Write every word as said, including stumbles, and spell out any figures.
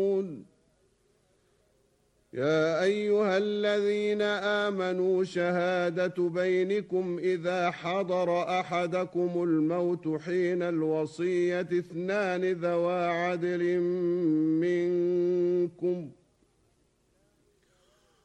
يا أيها الذين آمنوا شهادة بينكم إذا حضر أحدكم الموت حين الوصية اثنان ذوى عدل منكم